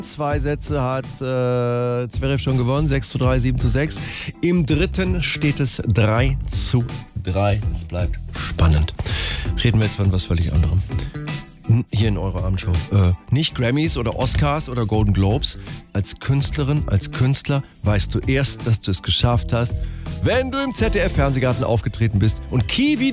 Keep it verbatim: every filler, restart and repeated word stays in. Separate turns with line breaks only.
Zwei Sätze hat äh, Zverev schon gewonnen. sechs zu drei, sieben zu sechs. Im dritten steht es drei zu drei. Es bleibt spannend. Reden wir jetzt von was völlig anderem. Hier in eurer Abendshow. Äh, nicht Grammys oder Oscars oder Golden Globes. Als Künstlerin, als Künstler weißt du erst, dass du es geschafft hast, wenn du im Z D F-Fernsehgarten aufgetreten bist und Kiwi